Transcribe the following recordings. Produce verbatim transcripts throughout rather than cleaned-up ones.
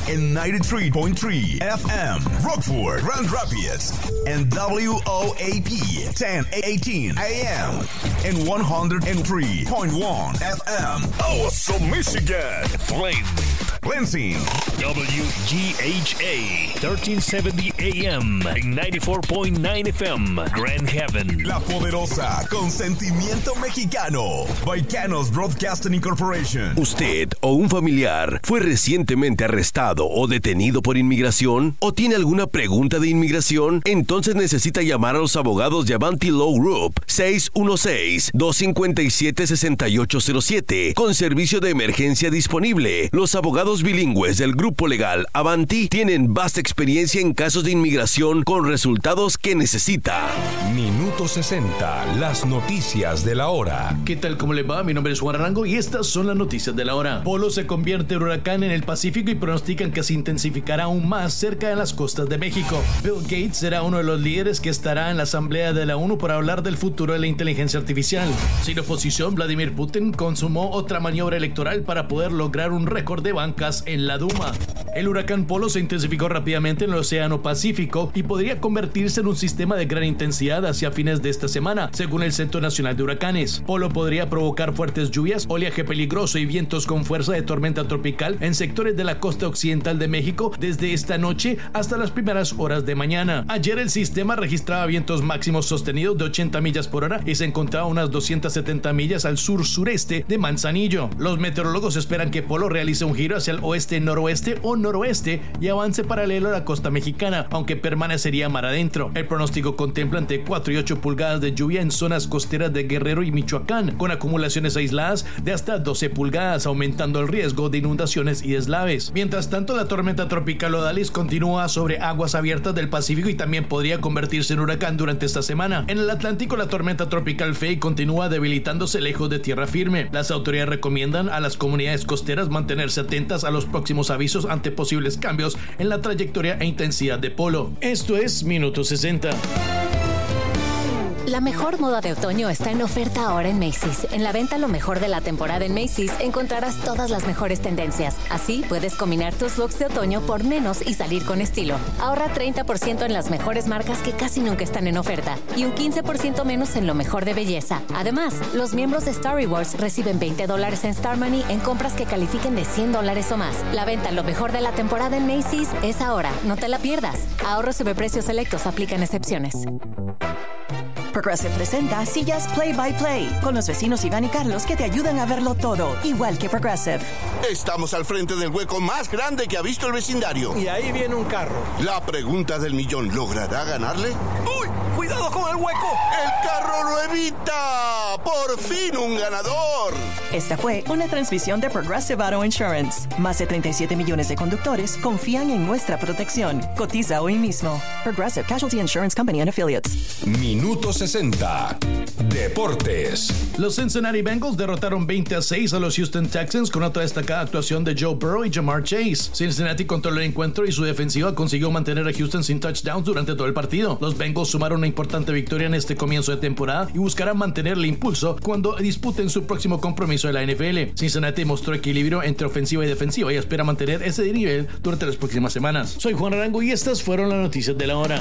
en ninety-three point three F M, Rockford, Grand Rapids, and W O A P ten eighteen A M, and one oh three point one F M, Awesome, Michigan, Flint, Lansing, W G H A thirteen seventy A M, and ninety-four point nine F M, Grand Haven. La Poderosa, con sentimiento mexicano, Baicanos Broadcasting Incorporation. ¿Usted o un familiar fue recientemente arrestado o detenido por inmigración? ¿O tiene alguna pregunta de inmigración? Entonces necesita llamar a los abogados de Avanti Law Group seis uno seis, dos cinco siete, seis ocho cero siete con servicio de emergencia disponible. Los abogados bilingües del grupo legal Avanti tienen vasta experiencia en casos de inmigración con resultados que necesita. Minuto sesenta, las noticias de la hora. ¿Qué tal? ¿Cómo le va? Mi nombre es Juan Arango y estas son las noticias de la hora. Polo se convierte en huracán en el Pacífico y pronostican que se intensificará aún más cerca de las costas de México. Bill Gates será uno de los líderes que estará en la Asamblea de la ONU para hablar del futuro de la inteligencia artificial. Sin oposición, Vladimir Putin consumó otra maniobra electoral para poder lograr un récord de bancas en la Duma. El huracán Polo se intensificó rápidamente en el Océano Pacífico y podría convertirse en un sistema de gran intensidad hacia fines de esta semana, según el Centro Nacional de Huracanes. Polo podría provocar fuertes lluvias, oleaje peligroso y vientos con fuerza de tormenta tropical en sectores de la costa occidental de México desde esta noche hasta las primeras horas de mañana. Ayer el sistema registraba vientos máximos sostenidos de ochenta millas por hora y se encontraba a unas doscientas setenta millas al sur-sureste de Manzanillo. Los meteorólogos esperan que Polo realice un giro hacia el oeste-noroeste o noroeste y avance paralelo a la costa mexicana, aunque permanecería mar adentro. El pronóstico contempla entre cuatro y ocho pulgadas de lluvia en zonas costeras de Guerrero y Michoacán, con acumulaciones aisladas de hasta doce pulgadas, aumentando el riesgo de inundaciones y deslaves. Mientras tanto, la tormenta tropical Odalis continúa sobre aguas abiertas del Pacífico y también podría convertirse en huracán durante esta semana. En el Atlántico, la tormenta tropical Faye continúa debilitándose lejos de tierra firme. Las autoridades recomiendan a las comunidades costeras mantenerse atentas a los próximos avisos ante posibles cambios en la trayectoria e intensidad de Polo. Esto es Minuto sesenta. La mejor moda de otoño está en oferta ahora en Macy's. En la venta lo mejor de la temporada en Macy's encontrarás todas las mejores tendencias. Así puedes combinar tus looks de otoño por menos y salir con estilo. Ahorra treinta por ciento en las mejores marcas que casi nunca están en oferta y un quince por ciento menos en lo mejor de belleza. Además, los miembros de Star Rewards reciben veinte dólares en Star Money en compras que califiquen de cien dólares o más. La venta lo mejor de la temporada en Macy's es ahora. No te la pierdas. Ahorros sobre precios selectos, aplican excepciones. Progressive presenta Sillas Play by Play con los vecinos Iván y Carlos que te ayudan a verlo todo, igual que Progressive. Estamos al frente del hueco más grande que ha visto el vecindario. Y ahí viene un carro. La pregunta del millón, ¿logrará ganarle? ¡Uy! ¡Cuidado con el hueco! ¡El carro lo evita! ¡Por fin un ganador! Esta fue una transmisión de Progressive Auto Insurance. Más de treinta y siete millones de conductores confían en nuestra protección. Cotiza hoy mismo. Progressive Casualty Insurance Company and Affiliates. Minuto sesenta. Deportes. Los Cincinnati Bengals derrotaron veinte a seis a los Houston Texans con otra destacada actuación de Joe Burrow y Jamar Chase. Cincinnati controló el encuentro y su defensiva consiguió mantener a Houston sin touchdowns durante todo el partido. Los Bengals sumaron una importante victoria en este comienzo de temporada y buscarán mantener el impulso cuando disputen su próximo compromiso de la N F L. Cincinnati mostró equilibrio entre ofensiva y defensiva y espera mantener ese nivel durante las próximas semanas. Soy Juan Arango y estas fueron las noticias de la hora.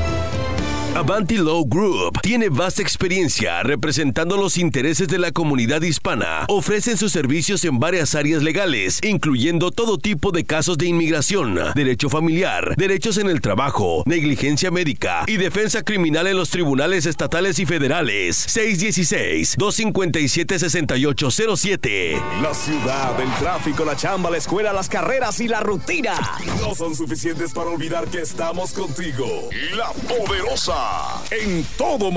Avanti Law Group tiene vasta experiencia representando los intereses de la comunidad hispana. Ofrecen sus servicios en varias áreas legales, incluyendo todo tipo de casos de inmigración, derecho familiar, derechos en el trabajo, negligencia médica y defensa criminal en los tribunales estatales y federales. seis uno seis, dos cinco siete, seis ocho cero siete. La ciudad, el tráfico, la chamba, la escuela, las carreras y la rutina no son suficientes para olvidar que estamos contigo. La Poderosa, en todo momento.